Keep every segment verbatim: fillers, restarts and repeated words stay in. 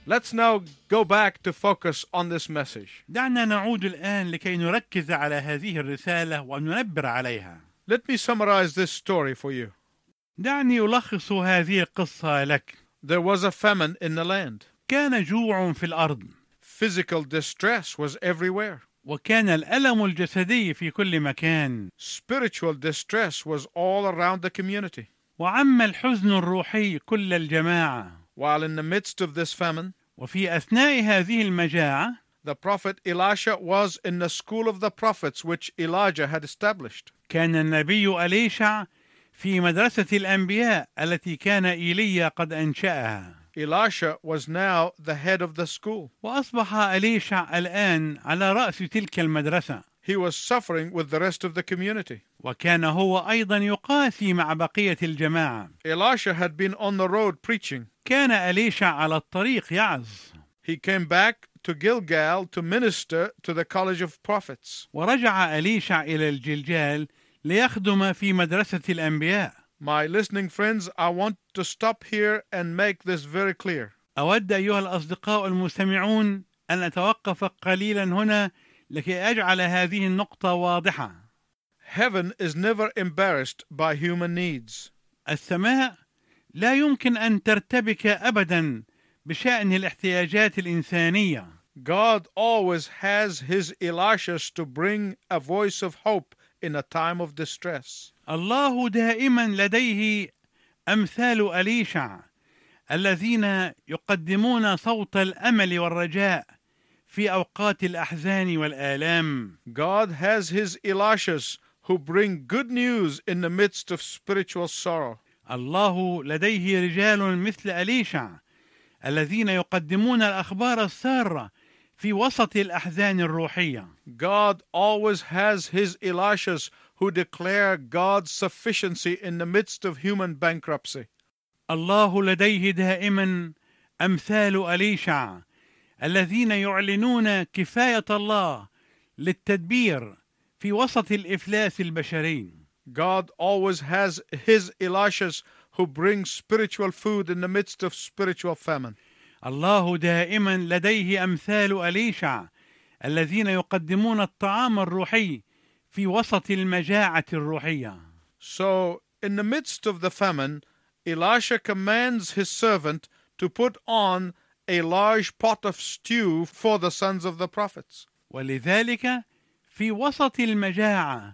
Let's now go back to focus on this message. دعنا نعود الآن لكي نركز على هذه الرسالة وننبر عليها. Let me summarize this story for you. دعني ألخص هذه القصة لك. There was a famine in the land. كان جوع في الأرض. Physical distress was everywhere. وكان الألم الجسدي في كل مكان. Spiritual distress was all around the community. وعم الحزن الروحي كل الجماعة. While in the midst of this famine, وفي أثناء هذه المجاعة, the prophet Elisha was in the school of the prophets which Elijah had established. كان النبي أليشع في مدرسة الأنبياء التي كان إيليا قد أنشأها. Elisha was now the head of the school. وأصبح أليشع الآن على رأس تلك المدرسة. He was suffering with the rest of the community. وكان هو أيضا يقاسي مع بقية الجماعة. Elisha had been on the road preaching. كان أليشع على الطريق يعظ. He came back to Gilgal to minister to the college of prophets. ورجع أليشع إلى الجلجال ليخدم في مدرسة الأنبياء. My listening friends, I want to stop here and make this very clear. أود أيها الأصدقاء المستمعون أن أتوقف قليلا هنا لكي أجعل هذه النقطة واضحة. Heaven is never embarrassed by human needs. السماء لا يمكن أن ترتبك أبدا بشأن الاحتياجات الإنسانية. God always has his Elishas to bring a voice of hope in a time of distress. الله دائما لديه أمثال أليشع الذين يقدمون صوت الأمل والرجاء في أوقات الأحزان والآلام. God has his Elishas who bring good news in the midst of spiritual sorrow. الله لديه رجال مثل أليشع الذين يقدمون الأخبار السارة في وسط الأحزان الروحية. God always has his Elishas who declare God's sufficiency in the midst of human bankruptcy. الله لديه دائما أمثال أليشع الذين يعلنون كفاية الله للتدبير في وسط الإفلاس البشري. God always has his Elishas who bring spiritual food in the midst of spiritual famine. الله دائما لديه أمثال أليشع الذين يقدمون الطعام الروحي في وسط المجاعة الروحية. So, in the midst of the famine, Elisha commands his servant to put on a large pot of stew for the sons of the prophets. ولذلك في وسط المجاعة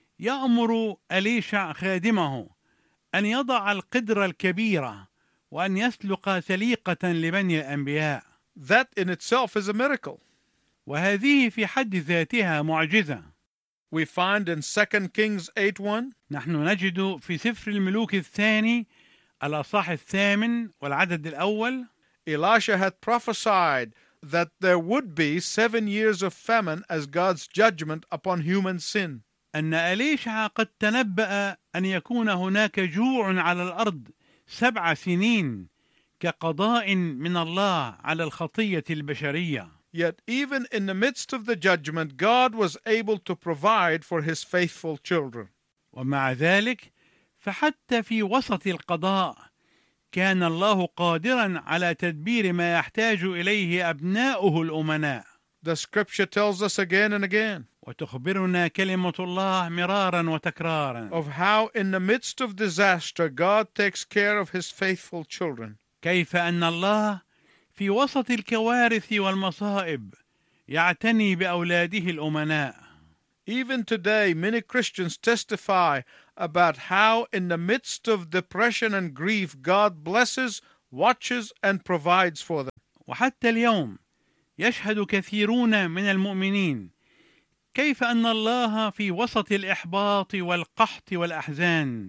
يأمر أليشع خادمه أن يضع القدر الكبيرة وأن يسلق سليقة لبني الأنبياء. That in itself is a miracle. وهذه في حد ذاتها معجزة. We find in Second Kings eight one. نحن نجد في سفر الملوك الثاني الأصحاح الثامن والعدد الأول. Elisha had prophesied that there would be seven years of famine as God's judgment upon human sin. أن أليشع قد تنبأ أن يكون هناك جوع على الأرض سبع سنين كقضاء من الله على الخطية البشرية. Yet even in the midst of the judgment, God was able to provide for his faithful children. ومع ذلك فحتى في وسط القضاء كان الله قادرا على تدبير ما يحتاج إليه أبناؤه الأمناء. The scripture tells us again and again وتخبرنا كلمة الله مرارا وتكرارا of how in the midst of disaster God takes care of his faithful children. كيف أن الله في وسط الكوارث والمصائب يعتني بأولاده الأمناء. Even today, many Christians testify about how in the midst of depression and grief, God blesses, watches, and provides for them. وحتى اليوم يشهد كثيرون من المؤمنين كيف أن الله في وسط الإحباط والقحط والأحزان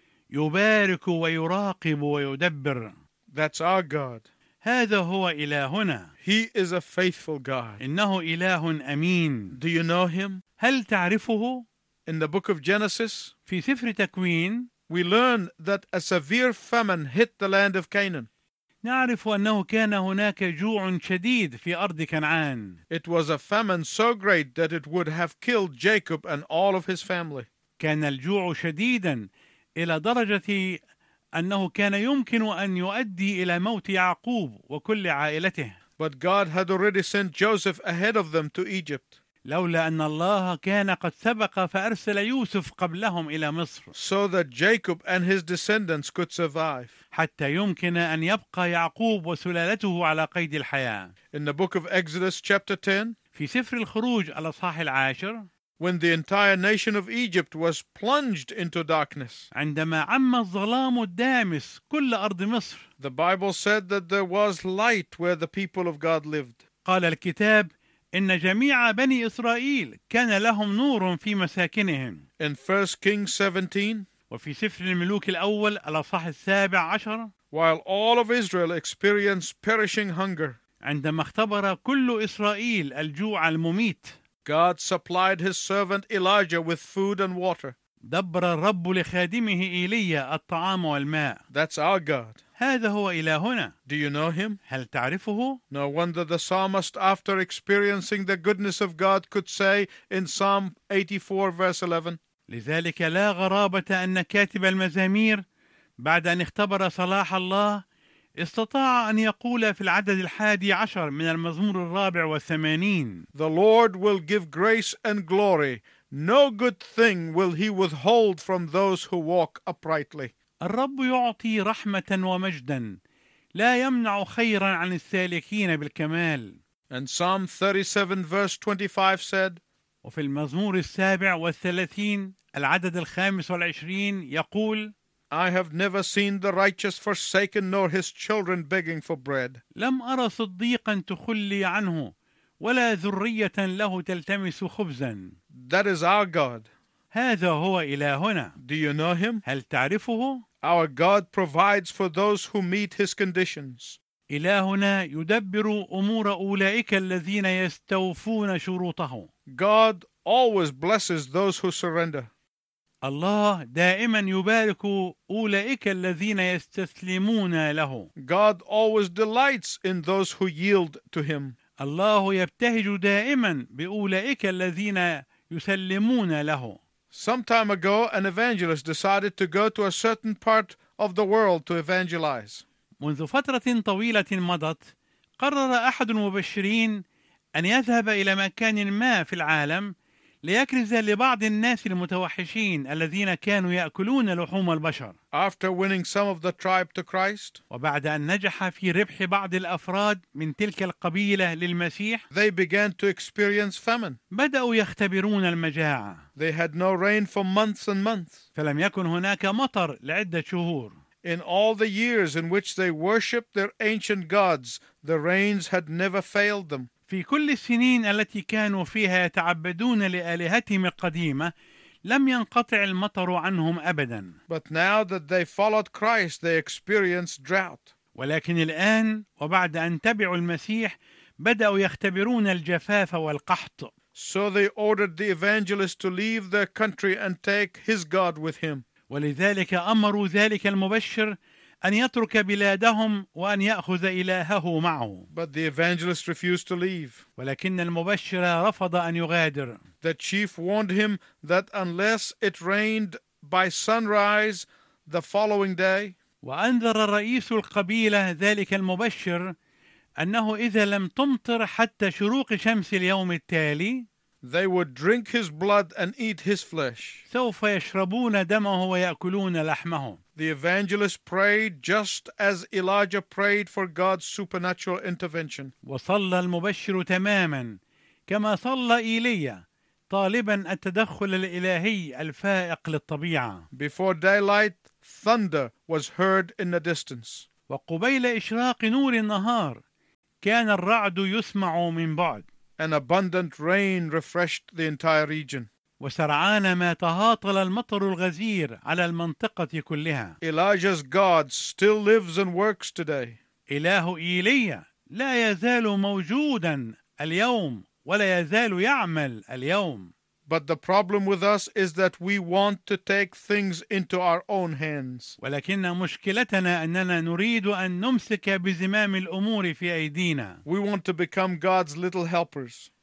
يبارك ويراقب ويدبر. That's our God. هذا هو إلهنا. He is a faithful God. إنه إله أمين. Do you know him? هل تعرفه؟ In the book of Genesis, في سفر تكوين we learn that a severe famine hit the land of Canaan. نعرف أنه كان هناك جوع شديد في أرض كنعان. It was a famine so great that it would have killed Jacob and all of his family. كان الجوع شديدا إلى درجة أنه كان يمكن أن يؤدي إلى موت يعقوب وكل عائلته، But God had already sent Joseph ahead of them to Egypt, لولا أن الله كان قد سبق فأرسل يوسف قبلهم إلى مصر so that Jacob and his descendants could survive. حتى يمكن أن يبقى يعقوب وسلالته على قيد الحياة. In the book of Exodus chapter ten, في سفر الخروج الأصحاح العاشر، when the entire nation of Egypt was plunged into darkness, عندما عم الظلام الدامس كل أرض مصر، the Bible said that there was light where the people of God lived. قال الكتاب إن جميع بني إسرائيل كان لهم نور في مساكنهم. In First Kings seventeen, وفي سفر الملوك الأول الأصحاح السابع عشر، while all of Israel experienced perishing hunger, عندما اختبر كل إسرائيل الجوع المميت، God supplied his servant Elijah with food and water. دبر الرب لخادمه إيليا الطعام والماء. That's our God. هذا هو إلهنا. Do you know him? هل تعرفه؟ No wonder the psalmist, after experiencing the goodness of God, could say in Psalm eighty-four verse eleven, لذلك لا غرابة أن كاتب المزامير بعد أن اختبر صلاح الله استطاع أن يقول في العدد الحادي عشر من المزمور الرابع والثمانين: The Lord will give grace and glory. No good thing will he withhold from those who walk uprightly. الرب يعطي رحمة ومجدا، لا يمنع خيرا عن السالكين بالكمال. And Psalm thirty-seven verse twenty-five said, وفي المزمور السابع والثلاثين العدد الخامس والعشرين يقول: I have never seen the righteous forsaken nor his children begging for bread. لم أرى صديقا تخلي عنه ولا ذرية له تلتمس خبزا. That is our God. هذا هو إلهنا. Do you know him? هل تعرفه؟ Our God provides for those who meet his conditions. إلهنا يدبر أمور أولئك الذين يستوفون شروطه. God always blesses those who surrender. الله دائما يبارك أولئك الذين يستسلمون له. God always delights in those who yield to him. الله يبتهج دائما بأولئك الذين يسلمون له. Some time ago, an evangelist decided to go to a certain part of the world to evangelize. منذ فترة طويلة مضت، قرر أحد المبشرين أن يذهب إلى مكان ما في العالم ليكرز لبعض الناس المتوحشين الذين كانوا يأكلون لحوم البشر. After winning some of the tribe to Christ, وبعد أن نجح في ربح بعض الأفراد من تلك القبيلة للمسيح، they began to experience famine. بدأوا يختبرون المجاعة. They had no rain for months and months. فلم يكن هناك مطر لعدة شهور. In all the years in which they worshipped their ancient gods, the rains had never failed them. في كل السنين التي كانوا فيها يتعبدون لآلهتهم القديمة لم ينقطع المطر عنهم أبدا. But now that they followed Christ, they experienced drought. ولكن الآن وبعد أن تبعوا المسيح بدأوا يختبرون الجفاف والقحط. So they ordered the evangelist to leave their country and take his God with him. ولذلك أمروا ذلك المبشر أن يترك بلادهم وأن يأخذ إلهه معه. But the evangelist refused to leave. ولكن المبشر رفض أن يغادر. The chief warned him that unless it rained by sunrise the following day, وأنذر رئيس القبيلة ذلك المبشر أنه إذا لم تمطر حتى شروق شمس اليوم التالي they would drink his blood and eat his flesh. سوف يشربون دمه ويأكلون لحمه. The evangelist prayed just as Elijah prayed for God's supernatural intervention. وصلى المبشر تماما كما صلى إيليا طالبا التدخل الإلهي الفائق للطبيعة. Before daylight, thunder was heard in the distance. وقبيل إشراق نور النهار كان الرعد يسمع من بعد. An abundant rain refreshed the entire region. وسرعان ما تهاطل المطر الغزير على المنطقة كلها. Elijah's God still lives and works today. إله إيليا لا يزال موجودا اليوم ولا يزال يعمل اليوم. But the problem with us is that we want to take things into our own hands. ولكن مشكلتنا أننا نريد أن نمسك بزمام الأمور في أيدينا. We want to become God's little helpers.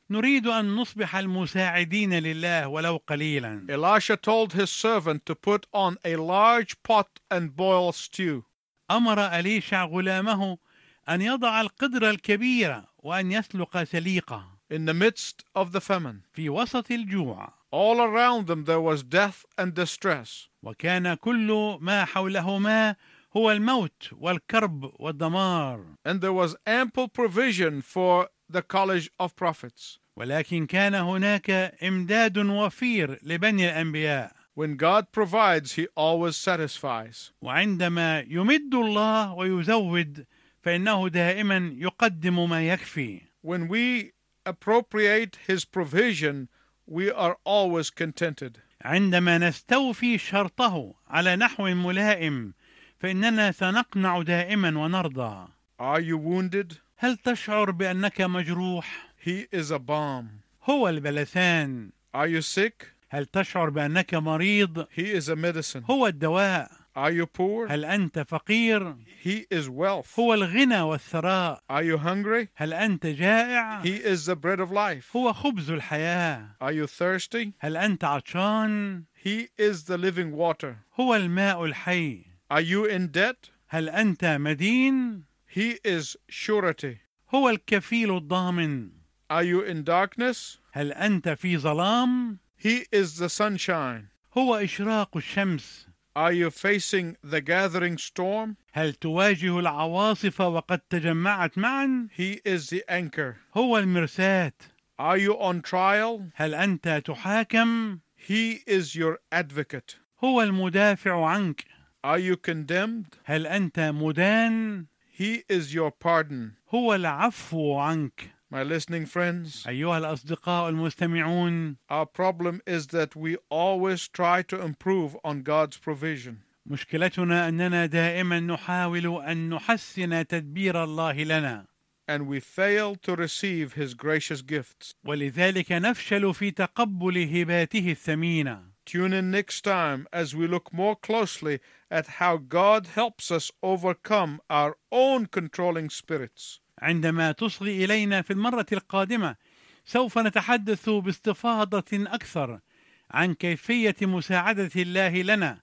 نريد أن نصبح المساعدين لله ولو قليلا. Elisha told his servant to put on a large pot and boil stew. أمر أليشع غلامه أن يضع القدر الكبيرة وأن يسلق سليقة In the midst of the famine, في وسط الجوع، all around them there was death and distress. وكان كل ما حولهما هو الموت والكرب والدمار. And there was ample provision for the college of prophets. ولكن كان هناك إمداد وفير لبني الأنبياء. When God provides, He always satisfies. وعندما يمد الله ويزود فإنه دائما يقدم ما يكفي. When we appropriate His provision, we are always contented. عندما نستوفي شرطه على نحو ملائم فإننا سنقنع دائما ونرضى. Are you wounded? هل تشعر بأنك مجروح؟ He is a balm. هو البلسان. Are you sick? هل تشعر بأنك مريض؟ He is a medicine. هو الدواء. Are you poor? هل أنت فقير؟ He is wealth. هو الغنى والثراء. Are you hungry? هل أنت جائع؟ He is the bread of life. هو خبز الحياة. Are you thirsty? هل أنت عطشان؟ He is the living water. هو الماء الحي. Are you in debt? هل أنت مدين؟ He is surety. هو الكفيل الضامن. Are you in darkness? هل أنت في ظلام؟ He is the sunshine. هو إشراق الشمس. Are you facing the gathering storm? هل تواجه العواصف وقد تجمعت معا؟ He is the anchor. هو المرساة. Are you on trial? هل أنت تحاكم؟ He is your advocate. هو المدافع عنك. Are you condemned? هل أنت مدان؟ He is your pardon. هو العفو عنك. My listening friends, أيها الأصدقاء المستمعون، our problem is that we always try to improve on God's provision. مشكلتنا أننا دائما نحاول أن نحسن تدبير الله لنا، And we fail to receive His gracious gifts. ولذلك نفشل في تقبل هباته الثمينة. Tune in next time as we look more closely at how God helps us overcome our own controlling spirits. عندما تصغي إلينا في المرة القادمة سوف نتحدث باستفاضة أكثر عن كيفية مساعدة الله لنا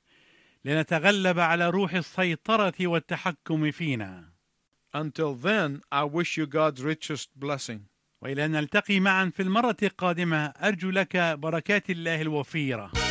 لنتغلب على روح السيطرة والتحكم فينا. Until then, I wish you God's richest blessing. وإلى أن نلتقي معا في المرة القادمة أرجو لك بركات الله الوفيرة.